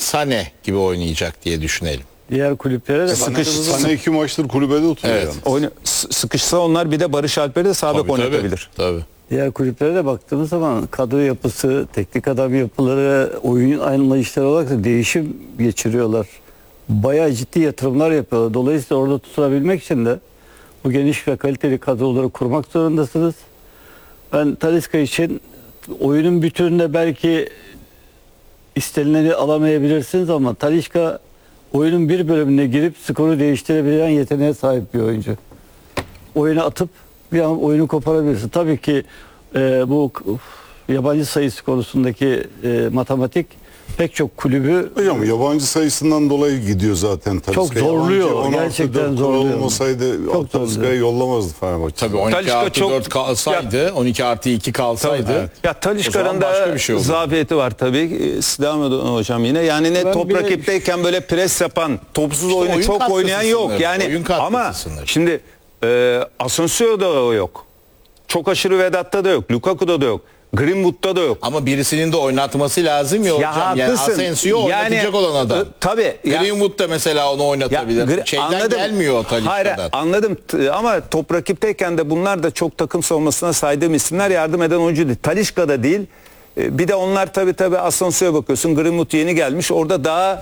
Sané gibi oynayacak diye düşünelim. Diğer kulüplere de Sané 2 maçtır kulübede oturuyor. Evet. Yani. Sıkışsa onlar bir de Barış Alper'i de sağ bek oynatabilir. Tabii. Diğer kulüplere de baktığımız zaman kadro yapısı, teknik adam yapıları, oyun anlayışları olarak da değişim geçiriyorlar. Bayağı ciddi yatırımlar yapıyorlar. Dolayısıyla orada tutunabilmek için de bu geniş ve kaliteli kadroları kurmak zorundasınız. Ben Talisca için oyunun bütününde belki istenileni alamayabilirsiniz ama Talisca oyunun bir bölümüne girip skoru değiştirebilen yeteneğe sahip bir oyuncu. Oyunu atıp bir an oyunu koparabilirsin. Tabii ki bu yabancı sayısı konusundaki matematik pek çok kulübü Hocam yabancı sayısından dolayı gidiyor zaten. Çok zorluyor. Gerçekten zorluyor. Olmasaydı Çok Talisca'yı yollamazdı Fenerbahçe. Tabii 12 Talisca artı çok- 4 kalsaydı, 12 artı 2 kalsaydı. Evet. Ya O Talisca'nın zaman başka bir şey da olur. zafiyeti var tabii. Siz devam edin hocam yine. Yani ne Ben top bir de- rakipteyken böyle pres yapan, topsuz oyunu oyun çok oynayan yok. katkısı Yani sınırı, oyun katkısı ama sınırı. şimdi Asensio'da o yok. Çok aşırı Vedat'ta da yok. Lukaku'da da yok. Greenwood'da da yok. Ama birisinin de oynatması lazım ya hocam. Yani haklısın. Asensio'yu oynatacak olan adam. Tabii. Greenwood da mesela onu oynatabilir. Şeyden gelmiyor Talisca'dan. Hayır, anladım ama top rakipteyken de bunlar da çok takım savunmasına saydığım isimler, yardım eden oyuncu değil. Talisca da değil. Bir de onlar tabii Asensio'ya bakıyorsun. Greenwood yeni gelmiş. Orada daha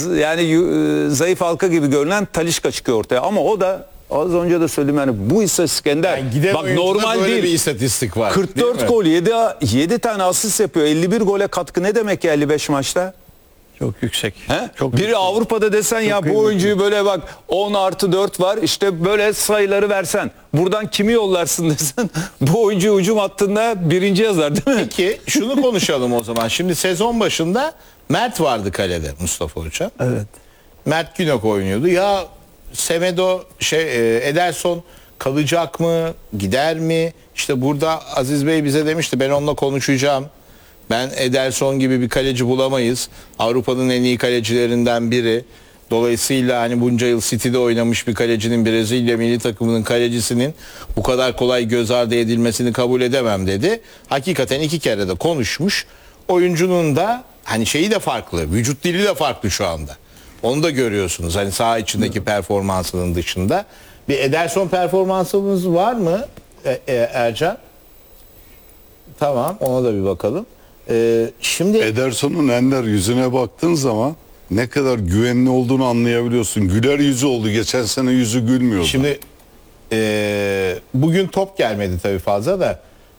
zayıf halka gibi görünen Talisca çıkıyor ortaya. Ama o da az önce de söyledim yani bu istatistikler Giden bak oyuncuda normal böyle değil. bir istatistik var. 44 gol 7 tane asist yapıyor. 51 gole katkı ne demek ya 55 maçta? çok yüksek. He? Çok Biri yüksek. Avrupa'da desen ya bu kıymetli. oyuncuyu böyle bak 10 artı 4 var işte böyle sayıları versen buradan kimi yollarsın desen bu oyuncuyu hücum hattında birinci yazar değil mi? Peki şunu konuşalım o zaman. Şimdi sezon başında Mert vardı kalede, Mustafa Hoca. Evet. Mert Günok oynuyordu. Ya Semedo Ederson kalacak mı? Gider mi? İşte burada Aziz Bey bize demişti ben onunla konuşacağım. Ben Ederson gibi bir kaleci bulamayız. Avrupa'nın en iyi kalecilerinden biri. Dolayısıyla hani bunca yıl City'de oynamış bir kalecinin, Brezilya milli takımının kalecisinin bu kadar kolay göz ardı edilmesini kabul edemem dedi. Hakikaten 2 kere de konuşmuş. Oyuncunun da hani şeyi de farklı, vücut dili de farklı şu anda. Onu da görüyorsunuz hani saha içindeki performansının dışında. Bir Ederson performansımız var mı Ercan? Tamam, ona da bir bakalım. Şimdi Ederson'un Ender yüzüne baktığın zaman ne kadar güvenli olduğunu anlayabiliyorsun. Güler yüzü oldu. Geçen sene yüzü gülmüyordu. Şimdi bugün top gelmedi tabii fazla da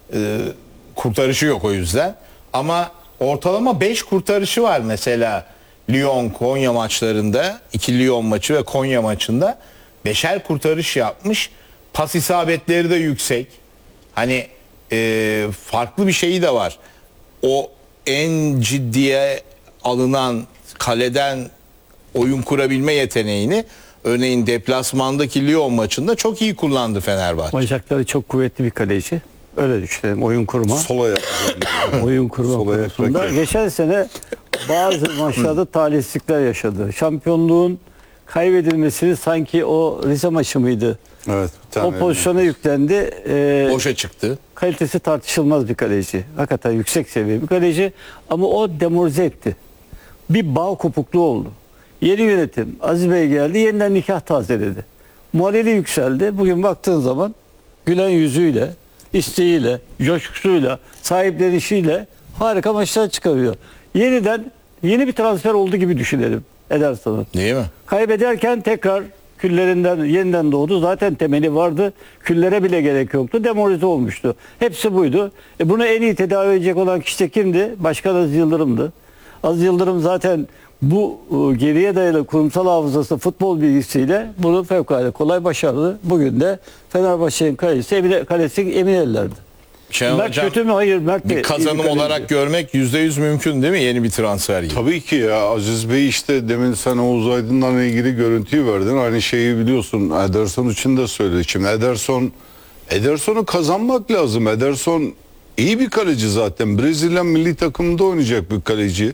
kurtarışı yok o yüzden. Ama ortalama 5 kurtarışı var mesela Lyon-Konya maçlarında. 2 Lyon maçı ve Konya maçında 5'er kurtarış yapmış. Pas isabetleri de yüksek. Hani farklı bir şeyi de var. O en ciddiye alınan kaleden oyun kurabilme yeteneğini örneğin deplasmandaki Lyon maçında çok iyi kullandı Fenerbahçe. Bacakları çok kuvvetli bir kaleci. Öyle düşünelim. Oyun kurma. sola Oyun kurma Sol ayak konusunda. rakip. Geçen sene bazı maçlarda talihsizlikler yaşadı. Şampiyonluğun kaybedilmesini sanki o Rize maçı mıydı? Evet. bir O tane pozisyona yüklendi. Boşa çıktı. Kalitesi tartışılmaz bir kaleci. Hakikaten yüksek seviye bir kaleci. Ama o demoralize etti. Bir bağ kopukluğu oldu. Yeni yönetim, Aziz Bey geldi, yeniden nikah tazeledi. Morali yükseldi. Bugün baktığın zaman gülen yüzüyle, isteğiyle, coşkusuyla, sahiplenişiyle harika maçlar çıkarıyor. Yeni bir transfer oldu gibi düşünelim Ederson'u. Değil mi? Kaybederken tekrar küllerinden yeniden doğdu. Zaten temeli vardı. Küllere bile gerek yoktu. Demoralize olmuştu. Hepsi buydu. Bunu en iyi tedavi edecek olan kişi de kimdi? Başkan Aziz Yıldırım'dı. Aziz Yıldırım zaten bu geriye dayalı kurumsal hafızası, futbol bilgisiyle bunu fevkalade kolay başardı. Bugün de Fenerbahçe'nin kalesi emin ellerdi. Şenol Mert Hocam, kötü mü? Hayır. Mert de iyi bir kazanım kaleci. olarak görmek %100 mümkün değil mi yeni bir transfer gibi? Tabii ki ya Aziz Bey işte demin sen Oğuz Aydın'la ilgili görüntüyü verdin. Aynı şeyi biliyorsun Ederson için de söyledik. Şimdi Ederson'u kazanmak lazım. Ederson iyi bir kaleci zaten. Brezilya milli takımında oynayacak bir kaleci.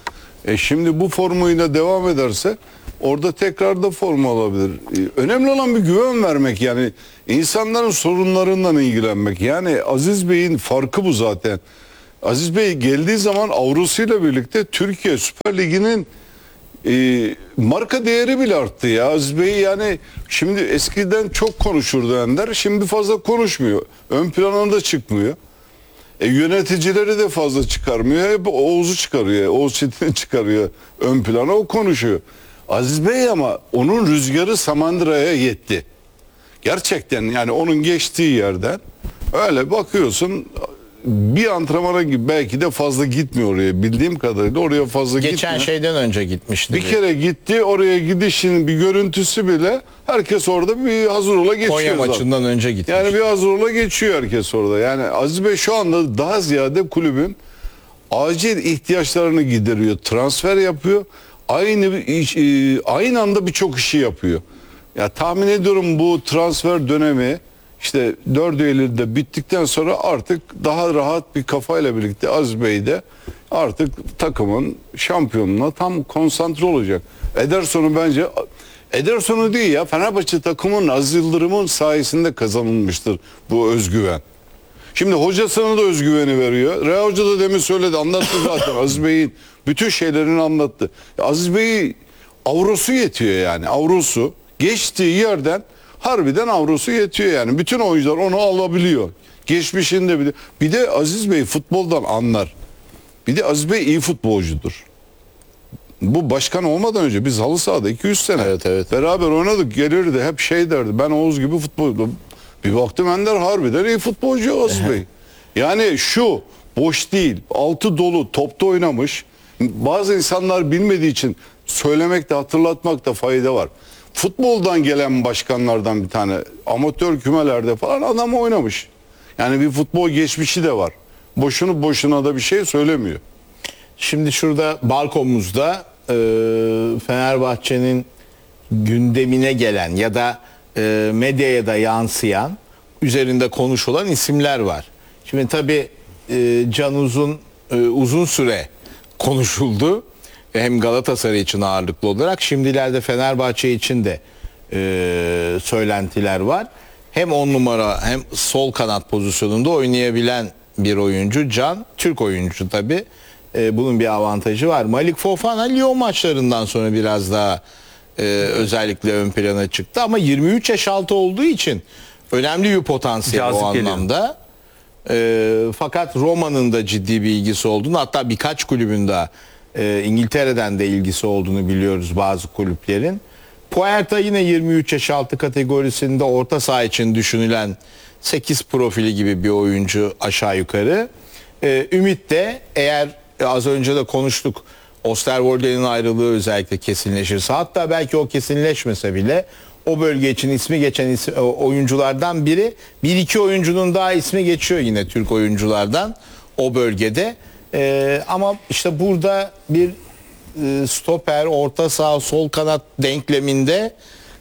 Şimdi bu formuyla devam ederse orada tekrar da formu alabilir. Önemli olan bir güven vermek yani insanların sorunlarından ilgilenmek. Yani Aziz Bey'in farkı bu zaten. Aziz Bey geldiği zaman avrosuyla birlikte Türkiye Süper Ligi'nin marka değeri bile arttı ya. Aziz Bey yani şimdi eskiden çok konuşurdu Ender. Şimdi fazla konuşmuyor. Ön plana da çıkmıyor. Yöneticileri de fazla çıkarmıyor. Hep Oğuz'u çıkarıyor. Oğuz Çetin'i çıkarıyor ön plana. O konuşuyor. Aziz Bey ama onun rüzgarı Samandıra'ya yetti. Gerçekten yani onun geçtiği yerden öyle bakıyorsun bir antrenmana gibi belki de fazla gitmiyor oraya. Bildiğim kadarıyla oraya fazla Geçen gitmiyor. şeyden önce gitmişti. Bir kere gitti, oraya gidişinin bir görüntüsü bile herkes orada bir hazır ola geçiyor Konya zaten. maçından önce gitmiş. Yani bir hazır ola geçiyor herkes orada. Yani Aziz Bey şu anda daha ziyade kulübün acil ihtiyaçlarını gideriyor, transfer yapıyor. Aynı anda birçok işi yapıyor. Ya tahmin ediyorum bu transfer dönemi işte 4 Eylül'de bittikten sonra artık daha rahat bir kafayla birlikte Aziz Bey de artık takımın şampiyonluğuna tam konsantre olacak. Ederson'u değil ya, Fenerbahçe takımının Aziz Yıldırım'ın sayesinde kazanılmıştır bu özgüven. Şimdi hocasına da özgüveni veriyor. Rea Hoca da demin söyledi, anlattı zaten. Aziz Bey'in bütün şeylerini anlattı. Aziz Bey'i avrosu yetiyor yani. Avrosu geçtiği yerden harbiden avrosu yetiyor yani. Bütün oyuncular onu alabiliyor. Geçmişinde bile. Bir de Aziz Bey futboldan anlar. Bir de Aziz Bey iyi futbolcudur. Bu başkan olmadan önce biz halı sahada 200 sene Evet. beraber oynadık, gelirdi hep şey derdi, ben Oğuz gibi futbolcu. Bir baktım Ender harbiden iyi futbolcu Aziz Bey. Yani şu boş değil, altı dolu, topta oynamış. Bazı insanlar bilmediği için söylemekte, hatırlatmakta fayda var. Futboldan gelen başkanlardan bir tane, amatör kümelerde falan adam oynamış. Yani bir futbol geçmişi de var. Boşuna da bir şey söylemiyor. Şimdi şurada balkonumuzda Fenerbahçe'nin gündemine gelen ya da medyaya da yansıyan, üzerinde konuşulan isimler var. Şimdi tabii Can uzun süre konuşuldu. Hem Galatasaray için ağırlıklı olarak, şimdilerde Fenerbahçe için de söylentiler var. Hem 10 numara hem sol kanat pozisyonunda oynayabilen bir oyuncu Can. Türk oyuncu tabii. Bunun bir avantajı var. Malik Fofana Lyon maçlarından sonra biraz daha özellikle ön plana çıktı. Ama 23 yaş altı olduğu için önemli bir potansiyel Cazip o geliyor. anlamda. Fakat Roma'nın da ciddi bir ilgisi olduğunu, hatta birkaç kulübün de İngiltere'den de ilgisi olduğunu biliyoruz bazı kulüplerin. Puerta yine 23 yaş altı kategorisinde orta saha için düşünülen 8 profili gibi bir oyuncu aşağı yukarı. Ümit de eğer az önce de konuştuk, Osterwolde'nin ayrılığı özellikle kesinleşirse, hatta belki o kesinleşmese bile o bölge için ismi geçen oyunculardan biri. Bir iki oyuncunun daha ismi geçiyor yine Türk oyunculardan o bölgede. Ama işte burada bir stoper, orta saha, sol kanat denkleminde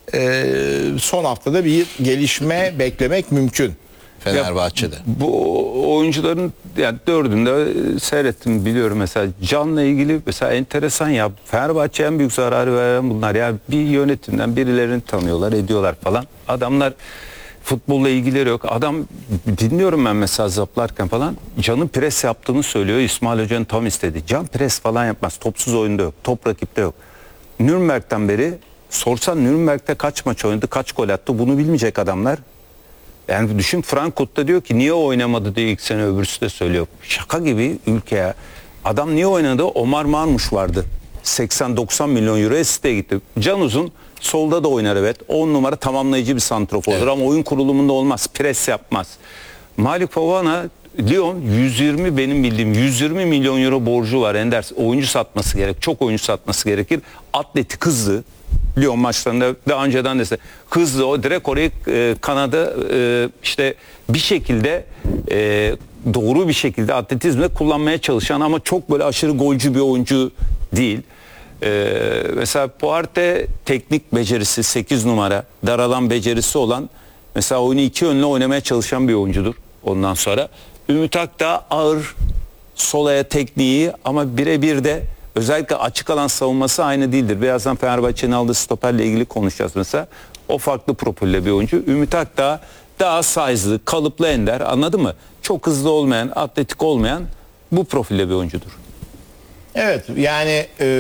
son haftada bir gelişme beklemek mümkün Fenerbahçe'de. Bu oyuncuların yani dördünde seyrettim, biliyorum. Mesela Can'la ilgili mesela enteresan ya, Fenerbahçe'ye en büyük zararı veren bunlar ya. Bir yönetimden birilerini tanıyorlar, ediyorlar falan. Adamlar futbolla ilgileri yok. Adam, dinliyorum ben mesela zaplarken falan, Can'ın pres yaptığını söylüyor. İsmail Hoca'nın tam istediği. Can pres falan yapmaz. Topsuz oyunda yok. Top rakipte yok. Nürnberg'den beri sorsan Nürnberg'de kaç maç oynadı, kaç gol attı, bunu bilmeyecek adamlar. Yani düşün, Frankfurt'ta diyor ki niye oynamadı diye ilk sene, öbürsü de söylüyor. Şaka gibi ülkeye. Adam niye oynadı? Omar Marmuş vardı. 80-90 milyon euro Esite'ye gitti. Can Uzun solda da oynar, evet. 10 numara tamamlayıcı bir santrafordur ama oyun kurulumunda olmaz. Pres yapmaz. Malik Fofana, Lyon 120, benim bildiğim 120 milyon euro borcu var Ender. Oyuncu satması gerek. Çok oyuncu satması gerekir. Atleti hızlı. Lyon maçlarında daha önceden de hızlı, o direkt orayı kanada işte bir şekilde doğru bir şekilde atletizmle kullanmaya çalışan ama çok böyle aşırı golcü bir oyuncu değil. Mesela Puarte teknik becerisi 8 numara, dar alan becerisi olan, mesela oyunu iki yönlü oynamaya çalışan bir oyuncudur. Ondan sonra Ümit Akdağ ağır, sol ayağı tekniği ama birebir de özellikle açık alan savunması aynı değildir. Birazdan Fenerbahçe'nin aldığı stoperle ilgili konuşacağız mesela. O farklı profilde bir oyuncu. Ümit Akdağ daha size'lı, kalıplı ender, anladın mı? Çok hızlı olmayan, atletik olmayan bu profilde bir oyuncudur. Evet, yani